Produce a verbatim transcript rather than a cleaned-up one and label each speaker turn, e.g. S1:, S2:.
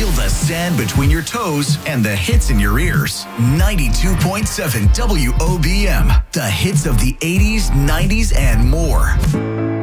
S1: Feel the sand between your toes and the hits in your ears. ninety-two point seven W O B M. The hits of the eighties, nineties, and more.